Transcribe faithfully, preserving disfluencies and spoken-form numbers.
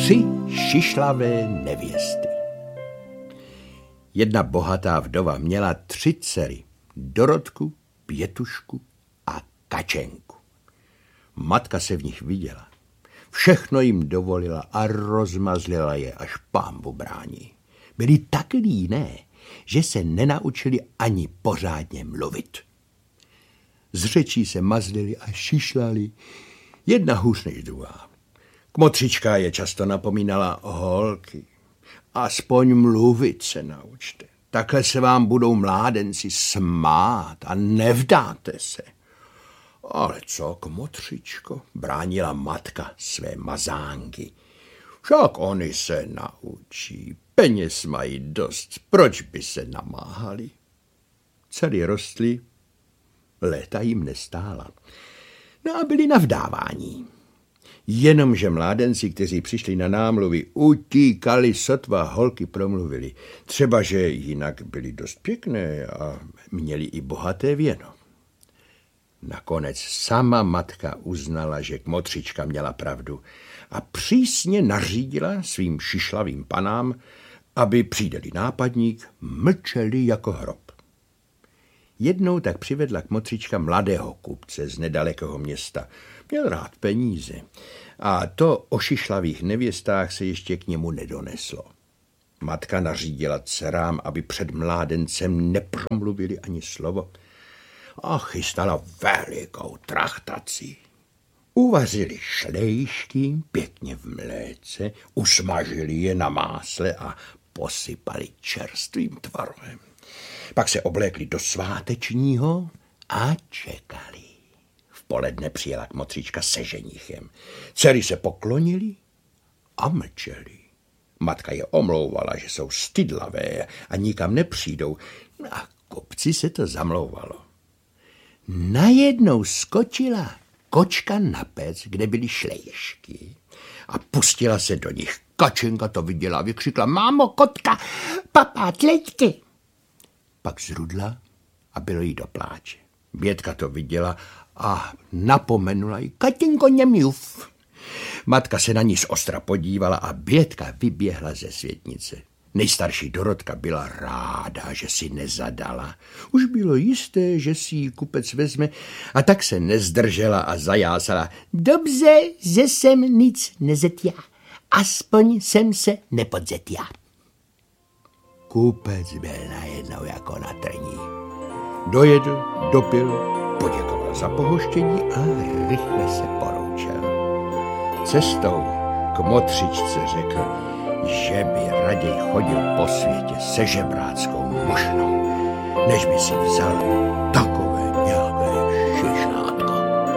Tři šišlavé nevěsty. Jedna bohatá vdova měla tři dcery, Dorotku, Pětušku a Kačenku. Matka se v nich viděla. Všechno jim dovolila a rozmazlila je, až pánbu brání. Byli tak líné, že se nenaučili ani pořádně mluvit. Z řečí se mazlili a šišlali, jedna hůř než druhá. Kmotřička je často napomínala: holky, aspoň mluvit se naučte. Takhle se vám budou mládenci smát a nevdáte se. Ale co, kmotřičko, bránila matka své mazánky. Však oni se naučí, peněz mají dost, proč by se namáhali? Dcery rostly, léta jim nestála. No a byli na vdávání. Jenomže mládenci, kteří přišli na námluvy, utíkali, sotva holky promluvili. Třeba, že jinak byli dost pěkné a měli i bohaté věno. Nakonec sama matka uznala, že kmotřička měla pravdu a přísně nařídila svým šišlavým panám, aby přijdeli nápadník, mlčeli jako hrob. Jednou tak přivedla kmotřička mladého kupce z nedalekého města. Měl rád peníze a to o šišlavých nevěstách se ještě k němu nedoneslo. Matka nařídila dcerám, aby před mládencem nepromluvili ani slovo, a chystala velikou trachtaci. Uvařili šlejšky pěkně v mléce, usmažili je na másle a posypali čerstvým tvarohem. Pak se oblékli do svátečního a čekali. V poledne přijela kmotřička se ženichem. Dcery se poklonili a mlčeli. Matka je omlouvala, že jsou stydlavé a nikam nepřijdou, a kupci se to zamlouvalo. Najednou skočila kočka na pec, kde byly šlejšky, a pustila se do nich. Kačenka to viděla a vykřikla: mámo, kotka, papá, tleďky. Pak zrudla a bylo jí do pláče. Bětka to viděla a napomenula jí: Katinko, nemluv. Matka se na ní zostra podívala a Bětka vyběhla ze světnice. Nejstarší Dorotka byla ráda, že si nezadala. Už bylo jisté, že si ji kupec vezme, a tak se nezdržela a zajásala: dobře, že jsem nic nezetja, aspoň jsem se nepodzetja. Kupec byl najednou jako na trní. Dojedl, dopil, poděkoval za pohoštění a rychle se poroučel. Cestou k motřičce řekl, že by raději chodil po světě se žebráckou mošnou, než by si vzal tak